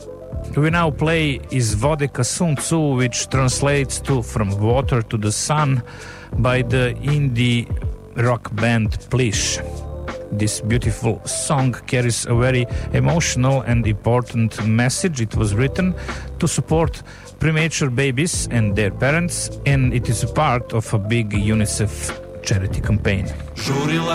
We now play Izvodika Sun Tzu, which translates to From Water to the Sun by the indie rock band Plish. This beautiful song carries a very emotional and important message. It was written to support premature babies and their parents, and it is a part of a big UNICEF charity campaign.